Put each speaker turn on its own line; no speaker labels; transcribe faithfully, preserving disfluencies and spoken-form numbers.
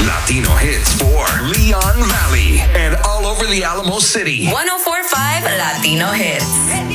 Latino hits for Leon Valley and all over the Alamo City.
one oh four point five Latino Hits.